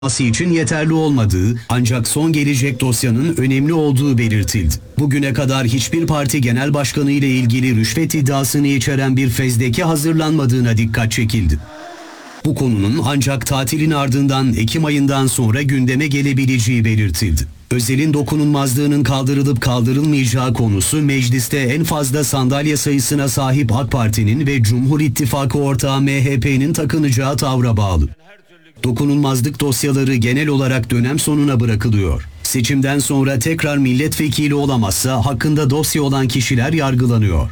için yeterli olmadığı ancak son gelecek dosyanın önemli olduğu belirtildi. Bugüne kadar hiçbir parti genel başkanı ile ilgili rüşvet iddiasını içeren bir fezleke hazırlanmadığına dikkat çekildi. Bu konunun ancak tatilin ardından Ekim ayından sonra gündeme gelebileceği belirtildi. Özel'in dokunulmazlığının kaldırılıp kaldırılmayacağı konusu mecliste en fazla sandalye sayısına sahip AK Parti'nin ve Cumhur İttifakı ortağı MHP'nin takınacağı tavra bağlı. Dokunulmazlık dosyaları genel olarak dönem sonuna bırakılıyor. Seçimden sonra tekrar milletvekili olamazsa hakkında dosya olan kişiler yargılanıyor.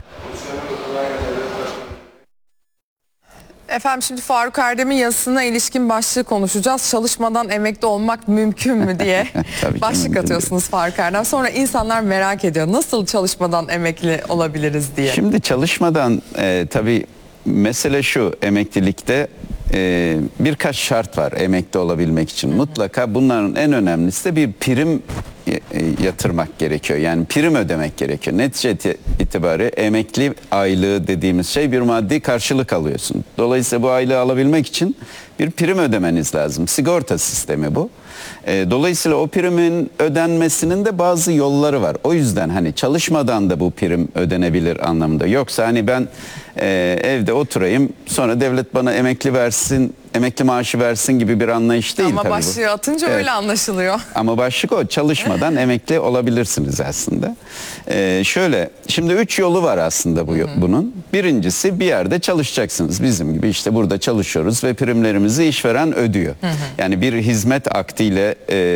Efendim şimdi Faruk Erdem'in yazısına ilişkin başlığı konuşacağız. Çalışmadan emekli olmak mümkün mü diye başlık atıyorsunuz Faruk Erdem. Sonra insanlar merak ediyor nasıl çalışmadan emekli olabiliriz diye. Şimdi çalışmadan tabii mesele şu, emeklilikte birkaç şart var emekli olabilmek için. Mutlaka bunların en önemlisi de bir prim yatırmak gerekiyor. Yani prim ödemek gerekiyor. Netice itibariyle emekli aylığı dediğimiz şey bir maddi karşılık alıyorsun. Dolayısıyla bu aylığı alabilmek için bir prim ödemeniz lazım. Sigorta sistemi bu. Dolayısıyla o primin ödenmesinin de bazı yolları var. O yüzden hani çalışmadan da bu prim ödenebilir anlamında. Yoksa hani ben evde oturayım sonra devlet bana emekli versin, emekli maaşı versin gibi bir anlayış değil tabii bu. Ama başlığı atınca öyle anlaşılıyor. Ama başlık o. Çalışmadan emekli olabilirsiniz aslında. Şöyle, şimdi 3 yolu var aslında bunun. Birincisi bir yerde çalışacaksınız. Bizim gibi işte burada çalışıyoruz ve primlerimizi işveren ödüyor. Yani bir hizmet akdiyle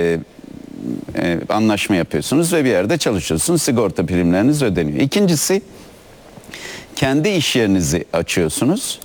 anlaşma yapıyorsunuz ve bir yerde çalışıyorsunuz. Sigorta primleriniz ödeniyor. İkincisi, kendi iş yerinizi açıyorsunuz.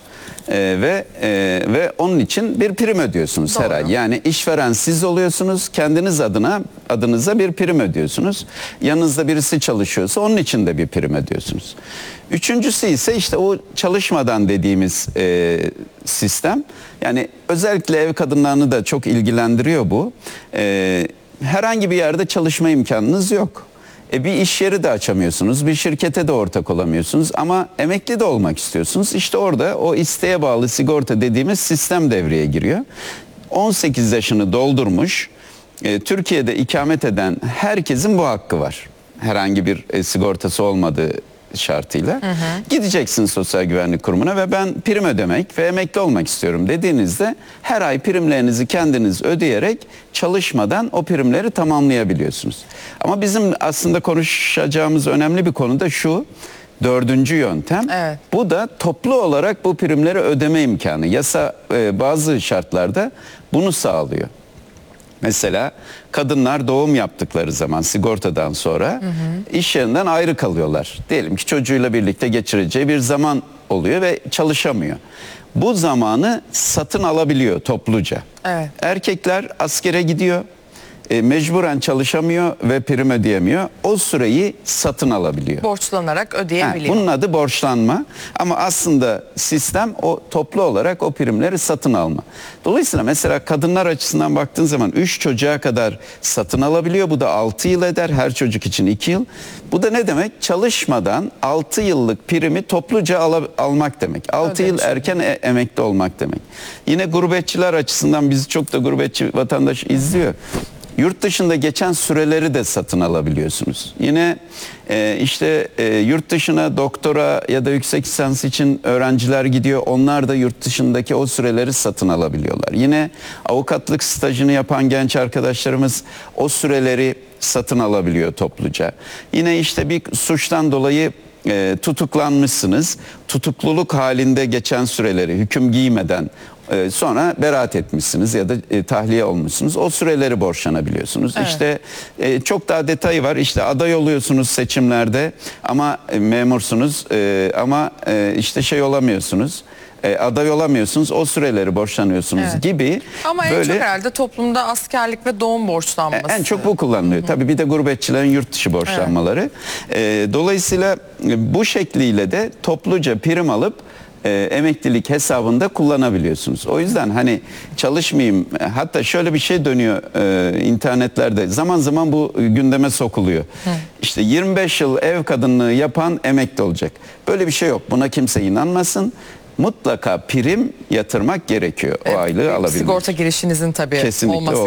Ve onun için bir prim ödüyorsunuz. Doğru. Her ay. Yani işveren siz oluyorsunuz, kendiniz adınıza bir prim ödüyorsunuz. Yanınızda birisi çalışıyorsa onun için de bir prim ödüyorsunuz. Üçüncüsü ise işte o çalışmadan dediğimiz sistem. Yani özellikle ev kadınlarını da çok ilgilendiriyor bu. Herhangi bir yerde çalışma imkanınız yok. Bir iş yeri de açamıyorsunuz, bir şirkete de ortak olamıyorsunuz ama emekli de olmak istiyorsunuz. İşte orada o isteğe bağlı sigorta dediğimiz sistem devreye giriyor. 18 yaşını doldurmuş, Türkiye'de ikamet eden herkesin bu hakkı var. Herhangi bir sigortası olmadığı şartıyla. Gideceksin Sosyal Güvenlik Kurumu'na ve ben prim ödemek ve emekli olmak istiyorum dediğinizde her ay primlerinizi kendiniz ödeyerek çalışmadan o primleri tamamlayabiliyorsunuz. Ama bizim aslında konuşacağımız önemli bir konu da şu, dördüncü yöntem. Evet. Bu da toplu olarak bu primleri ödeme imkanı. Yasa bazı şartlarda bunu sağlıyor. Mesela kadınlar doğum yaptıkları zaman sigortadan sonra iş yerinden ayrı kalıyorlar. Diyelim ki çocuğuyla birlikte geçireceği bir zaman oluyor ve çalışamıyor. Bu zamanı satın alabiliyor topluca. Evet. Erkekler askere gidiyor. Mecburen çalışamıyor ve prim ödeyemiyor. O süreyi satın alabiliyor. Borçlanarak ödeyebiliyor. Bunun adı borçlanma. Ama aslında sistem o toplu olarak o primleri satın alma. Dolayısıyla mesela kadınlar açısından baktığın zaman 3 çocuğa kadar satın alabiliyor. Bu da 6 yıl eder. Her çocuk için 2 yıl. Bu da ne demek? Çalışmadan 6 yıllık primi topluca almak demek. 6 yıl erken emekli olmak demek. Yine gurbetçiler açısından bizi çok da gurbetçi vatandaş izliyor. Yurt dışında geçen süreleri de satın alabiliyorsunuz. Yine yurt dışına doktora ya da yüksek lisans için öğrenciler gidiyor. Onlar da yurt dışındaki o süreleri satın alabiliyorlar. Yine avukatlık stajını yapan genç arkadaşlarımız o süreleri satın alabiliyor topluca. Yine işte bir suçtan dolayı tutuklanmışsınız. Tutukluluk halinde geçen süreleri hüküm giymeden sonra beraat etmişsiniz ya da tahliye olmuşsunuz. O süreleri borçlanabiliyorsunuz. Evet. İşte çok daha detayı var. İşte aday oluyorsunuz seçimlerde ama memursunuz ama işte şey olamıyorsunuz. Aday olamıyorsunuz, o süreleri borçlanıyorsunuz gibi. Ama en çok herhalde toplumda askerlik ve doğum borçlanması. En çok bu kullanılıyor. Tabii bir de gurbetçilerin yurt dışı borçlanmaları. Dolayısıyla bu şekliyle de topluca prim alıp emeklilik hesabında kullanabiliyorsunuz. O yüzden hani çalışmayayım, hatta şöyle bir şey dönüyor internetlerde, zaman zaman bu gündeme sokuluyor. İşte 25 yıl ev kadınlığı yapan emekli olacak. Böyle bir şey yok. Buna kimse inanmasın. mutlaka prim yatırmak gerekiyor o aylığı alabilmek. Sigorta girişinizin tabii Kesinlikle olması